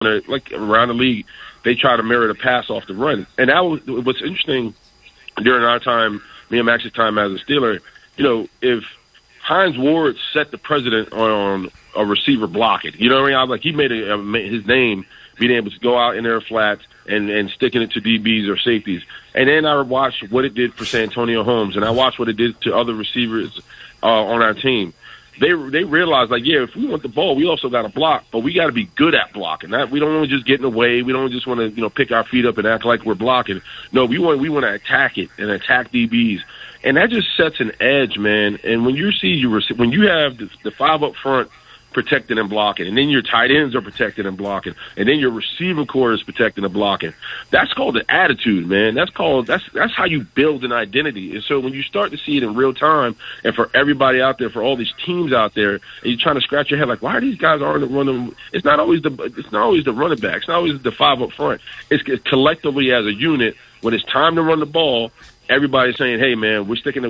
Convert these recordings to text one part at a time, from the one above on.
like around the league, they try to mirror the pass off the run. And that was what's interesting during our time, me and Max's time as a Steeler. If Hines Ward set the precedent on a receiver blocking, you know what I mean? I was like, he made his name being able to go out in their flats and sticking it to DBs or safeties. And then I watched what it did for Santonio Holmes, and I watched what it did to other receivers on our team. They realized, like, yeah, if we want the ball, we also got to block, but we got to be good at blocking. We don't want to just get in the way. We don't just want to, pick our feet up and act like we're blocking. No, we want to attack it and attack DBs, and that just sets an edge, man. And when you see when you have the five up front protected and blocking, and then your tight ends are protected and blocking, and then your receiving core is protected and blocking. That's called an attitude, man. That's how you build an identity. And so when you start to see it in real time, and for everybody out there, for all these teams out there, and you're trying to scratch your head like, why are these guys aren't running? It's not always the running back. It's not always the five up front. It's collectively as a unit when it's time to run the ball. Everybody's saying, "Hey, man, we're putting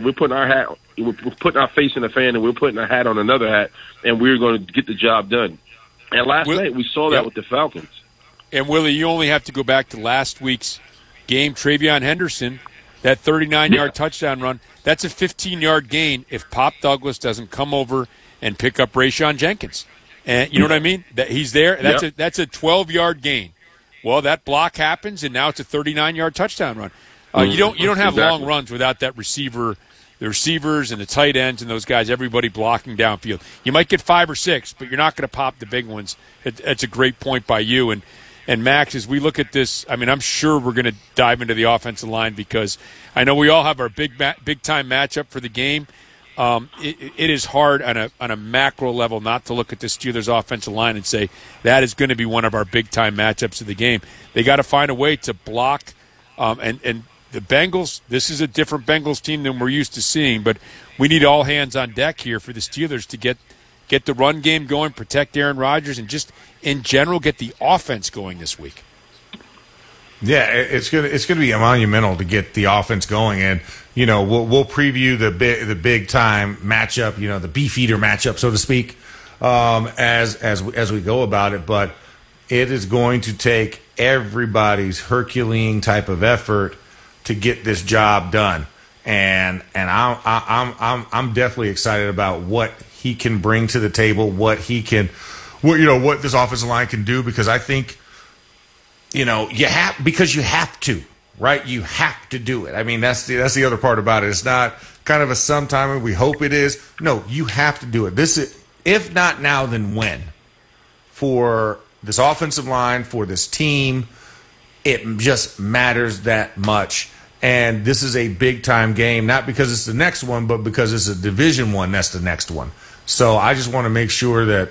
our face in the fan, and we're putting a hat on another hat, and we're going to get the job done." And last night we saw that with the Falcons. And Willie, you only have to go back to last week's game. Travion Henderson, that 39-yard touchdown run, that's a 15-yard gain if Pop Douglas doesn't come over and pick up Rayshon Jenkins. And you know what I mean? That he's there. That's a 12-yard gain. Well, that block happens, and now it's a 39-yard touchdown run. You don't have long runs without that receiver, the receivers and the tight ends and those guys, everybody blocking downfield. You might get 5 or 6, but you're not going to pop the big ones. It's a great point by you. And Max, as we look at this, I mean, I'm sure we're going to dive into the offensive line because I know we all have our big time matchup for the game. It is hard on a macro level not to look at the Steelers offensive line and say that is going to be one of our big time matchups of the game. They got to find a way to block and the Bengals, this is a different Bengals team than we're used to seeing, but we need all hands on deck here for the Steelers to get the run game going, protect Aaron Rodgers, and just in general get the offense going this week. Yeah, it's gonna be monumental to get the offense going, and we'll preview the big time matchup, the beefeater matchup, so to speak, as we go about it. But it is going to take everybody's Herculean type of effort to get this job done, and I'm definitely excited about what he can bring to the table, what this offensive line can do, because I think you have to, right? You have to do it. I mean, that's the other part about it. It's not kind of a sometime we hope it is. No, you have to do it. This is, if not now, then when? For this offensive line, for this team, it just matters that much. And this is a big-time game, not because it's the next one, but because it's a Division I, that's the next one. So I just want to make sure that,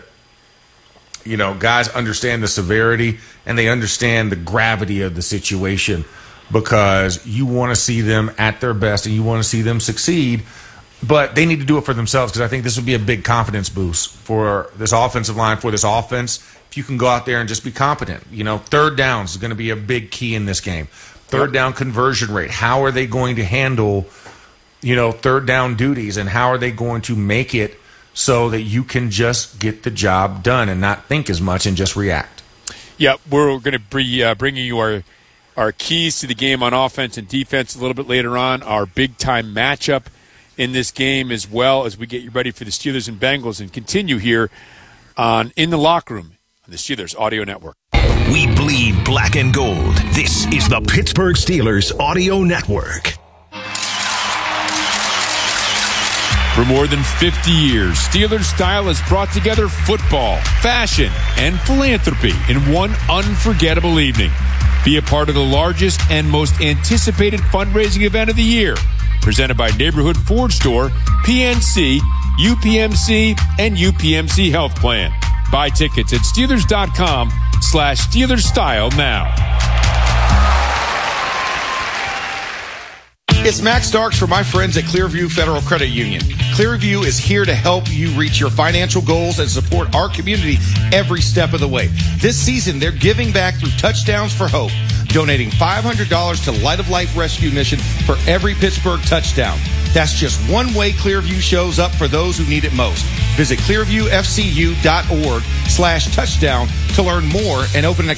guys understand the severity and they understand the gravity of the situation, because you want to see them at their best and you want to see them succeed, but they need to do it for themselves, because I think this would be a big confidence boost for this offensive line, for this offense. If you can go out there and just be competent, third downs is going to be a big key in this game. Third down conversion rate. How are they going to handle, third down duties, and how are they going to make it so that you can just get the job done and not think as much and just react? Yeah, we're going to be bringing you our keys to the game on offense and defense a little bit later on, our big-time matchup in this game, as well as we get you ready for the Steelers and Bengals, and continue here on In the Locker Room on the Steelers Audio Network. We bleed black and gold. This is the Pittsburgh Steelers Audio Network. For more than 50 years, Steelers Style has brought together football, fashion, and philanthropy in one unforgettable evening. Be a part of the largest and most anticipated fundraising event of the year, presented by Neighborhood Ford Store, PNC, UPMC, and UPMC Health Plan. Buy tickets at Steelers.com/Steelers Style now. It's Max Starks for my friends at Clearview Federal Credit Union. Clearview is here to help you reach your financial goals and support our community every step of the way. This season, they're giving back through Touchdowns for Hope, donating $500 to Light of Life Rescue Mission for every Pittsburgh touchdown. That's just one way Clearview shows up for those who need it most. Visit clearviewfcu.org/touchdown to learn more and open an account